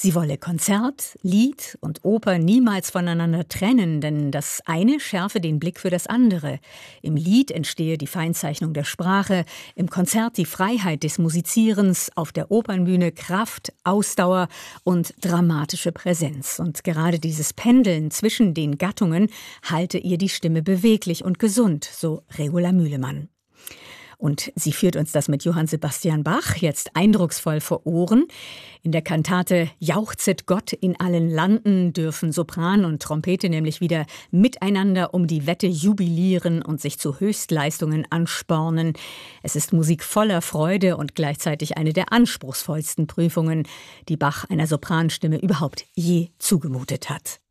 Sie wolle Konzert, Lied und Oper niemals voneinander trennen, denn das eine schärfe den Blick für das andere. Im Lied entstehe die Feinzeichnung der Sprache, im Konzert die Freiheit des Musizierens, auf der Opernbühne Kraft, Ausdauer und dramatische Präsenz. Und gerade dieses Pendeln zwischen den Gattungen halte ihr die Stimme beweglich und gesund, so Regula Mühlemann. Und sie führt uns das mit Johann Sebastian Bach jetzt eindrucksvoll vor Ohren. In der Kantate Jauchzet Gott in allen Landen dürfen Sopran und Trompete nämlich wieder miteinander um die Wette jubilieren und sich zu Höchstleistungen anspornen. Es ist Musik voller Freude und gleichzeitig eine der anspruchsvollsten Prüfungen, die Bach einer Sopranstimme überhaupt je zugemutet hat.